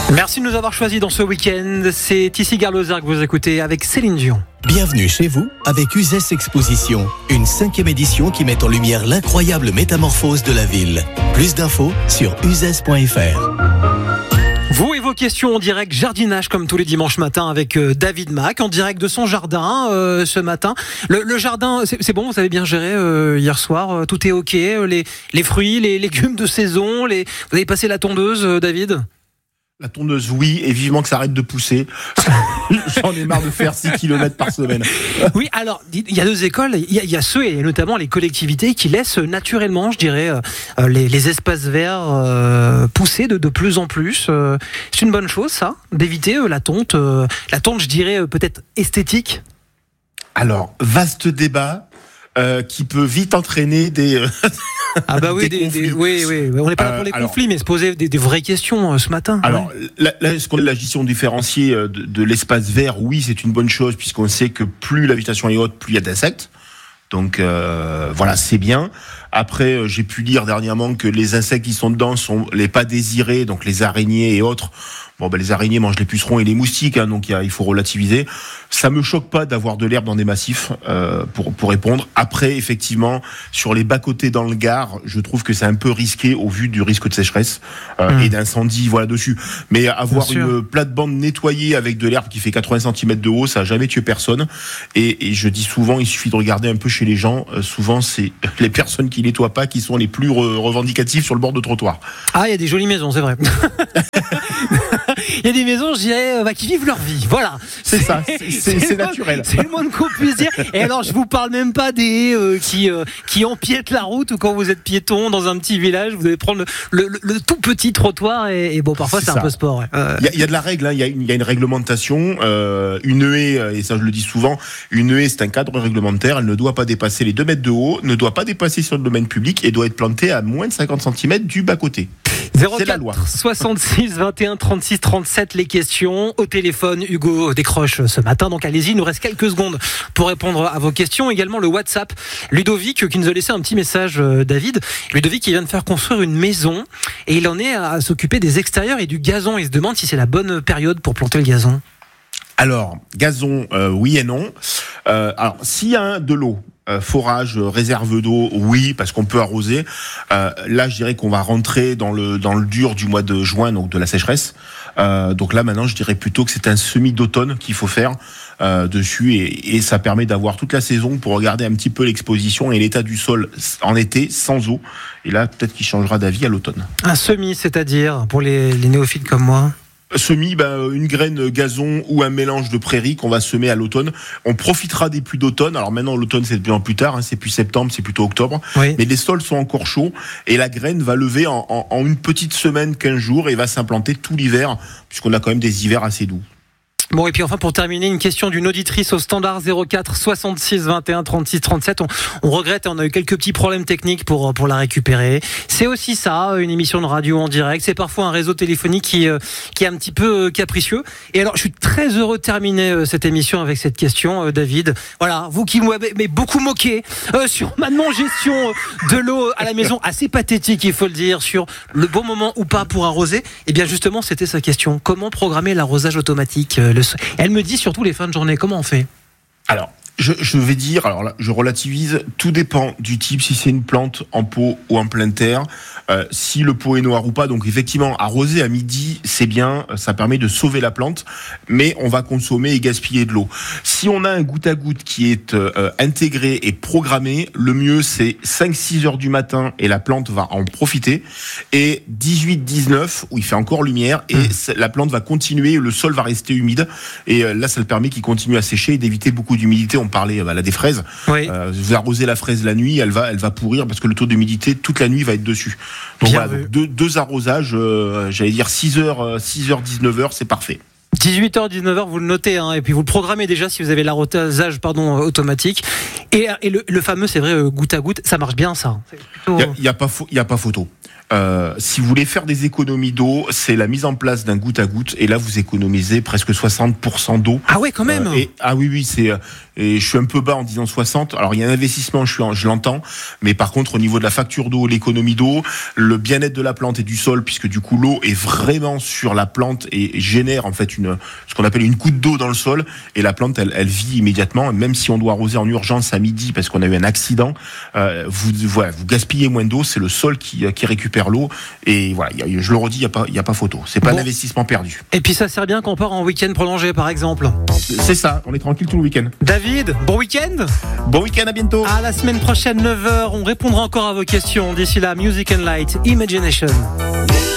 Merci de nous avoir choisis dans ce week-end. C'est Tissi Garloser que vous écoutez avec Céline Dion. Bienvenue chez vous avec Uzès Exposition, une 5e édition qui met en lumière l'incroyable métamorphose de la ville. Plus d'infos sur uzès.fr. Vous et vos questions en direct jardinage comme tous les dimanches matins avec David Mack en direct de son jardin ce matin. Le jardin, c'est bon, vous avez bien géré hier soir, tout est ok, les fruits, les légumes de saison, vous avez passé la tondeuse, David ? La tondeuse, oui, et vivement que ça arrête de pousser. J'en ai marre de faire 6 km par semaine. Oui, alors, il y a deux écoles. Il y a ceux, et notamment les collectivités, qui laissent naturellement, je dirais, les espaces verts pousser de plus en plus. C'est une bonne chose, ça, d'éviter la tonte, je dirais, peut-être esthétique. Alors, vaste débat qui peut vite entraîner des... Ah bah oui, oui, on n'est pas là pour les conflits, mais se poser des vraies questions ce matin. Alors, ce qu'on a la gestion différenciée de l'espace vert, oui, c'est une bonne chose, puisqu'on sait que plus la végétation est haute, plus il y a d'insectes. Donc voilà, c'est bien. Après, j'ai pu lire dernièrement que les insectes qui sont dedans sont les pas désirés, donc les araignées et autres. Bon, les araignées mangent les pucerons et les moustiques, donc il faut relativiser. Ça me choque pas d'avoir de l'herbe dans des massifs, pour répondre. Après, effectivement, sur les bas-côtés dans le Gard, je trouve que c'est un peu risqué au vu du risque de sécheresse et d'incendie, voilà, dessus. Mais avoir une plate-bande nettoyée avec de l'herbe qui fait 80 cm de haut, ça n'a jamais tué personne. Et je dis souvent, il suffit de regarder un peu chez les gens. Souvent, c'est les personnes qui nettoient pas qui sont les plus revendicatives sur le bord de trottoir. Ah, il y a des jolies maisons, c'est vrai. Il y a des maisons, je dirais, qui vivent leur vie. Voilà. C'est ça, c'est naturel. C'est le moins qu'on puisse dire. Et alors, je vous parle même pas des qui empiètent la route, ou quand vous êtes piéton dans un petit village, vous devez prendre le tout petit trottoir et bon, parfois c'est un peu sport. Ouais. Il y a de la règle, il y a une réglementation. Une haie, et ça je le dis souvent, une haie c'est un cadre réglementaire. Elle ne doit pas dépasser les 2 mètres de haut, ne doit pas dépasser sur le domaine public et doit être plantée à moins de 50 cm du bas-côté. 04 66 21 36 37 les questions au téléphone. Hugo décroche ce matin, donc allez-y, il nous reste quelques secondes pour répondre à vos questions. Également le WhatsApp, Ludovic qui nous a laissé un petit message, David. Ludovic qui vient de faire construire une maison et il en est à s'occuper des extérieurs et du gazon. Il se demande si c'est la bonne période pour planter le gazon. Alors, gazon, oui et non. Alors, s'il y a de l'eau, forage, réserve d'eau, oui, parce qu'on peut arroser. Là, je dirais qu'on va rentrer dans le dur du mois de juin, donc de la sécheresse. Donc là, maintenant, je dirais plutôt que c'est un semis d'automne qu'il faut faire dessus, et ça permet d'avoir toute la saison pour regarder un petit peu l'exposition et l'état du sol en été sans eau. Et là, peut-être qu'il changera d'avis à l'automne. Un semis, c'est-à-dire pour les néophytes comme moi? Semis, une graine gazon ou un mélange de prairie qu'on va semer à l'automne. On profitera des pluies d'automne. Alors maintenant, l'automne, c'est de plus en plus tard, c'est plus septembre, c'est plutôt octobre. Oui. Mais les sols sont encore chauds et la graine va lever en une petite semaine, 15 jours, et va s'implanter tout l'hiver, puisqu'on a quand même des hivers assez doux. Bon, et puis enfin, pour terminer, une question d'une auditrice au standard 04 66 21 36 37. On regrette, on a eu quelques petits problèmes techniques pour la récupérer. C'est aussi ça, une émission de radio en direct. C'est parfois un réseau téléphonique qui est un petit peu capricieux. Et alors, je suis très heureux de terminer cette émission avec cette question, David. Voilà, vous qui m'avez beaucoup moqué sur ma non-gestion de l'eau à la maison, assez pathétique, il faut le dire, sur le bon moment ou pas pour arroser. Et bien justement, c'était sa question. Comment programmer l'arrosage automatique ? Elle me dit surtout les fins de journée, comment on fait ? Alors, je vais dire, alors là, je relativise, tout dépend du type, si c'est une plante en pot ou en pleine terre, si le pot est noir ou pas. Donc effectivement, arroser à midi, c'est bien, ça permet de sauver la plante, mais on va consommer et gaspiller de l'eau. Si on a un goutte à goutte qui est intégré et programmé, le mieux c'est 5-6 heures du matin et la plante va en profiter, et 18-19 où il fait encore lumière et la plante va continuer, le sol va rester humide, et là ça le permet qu'il continue à sécher et d'éviter beaucoup d'humidité. On parlait là des fraises. Oui. Vous arrosez la fraise la nuit, elle va pourrir parce que le taux d'humidité toute la nuit va être dessus. Donc bien voilà, deux arrosages, j'allais dire 6h, 19h, c'est parfait. 18h, 19h, vous le notez, et puis vous le programmez déjà si vous avez l'arrosage automatique. Et le fameux, c'est vrai, goutte à goutte, ça marche bien, ça. Il y a pas photo. Si vous voulez faire des économies d'eau, c'est la mise en place d'un goutte à goutte, et là vous économisez presque 60% d'eau. Ah ouais, quand même. Oui, et je suis un peu bas en disant 60. Alors il y a un investissement, je l'entends, mais par contre au niveau de la facture d'eau, l'économie d'eau, le bien-être de la plante et du sol, puisque du coup l'eau est vraiment sur la plante et génère en fait ce qu'on appelle une goutte d'eau dans le sol, et la plante elle vit immédiatement. Même si on doit arroser en urgence à midi parce qu'on a eu un accident, vous gaspillez moins d'eau, c'est le sol qui récupère l'eau, et voilà, je le redis, il y a pas photo, c'est pas un investissement perdu. Et puis ça sert bien quand on part en week-end prolongé par exemple. C'est ça, on est tranquille tout le week-end. David, bon week-end. Bon week-end, à bientôt. À la semaine prochaine 9h, on répondra encore à vos questions. D'ici là, Music and Light, Imagination.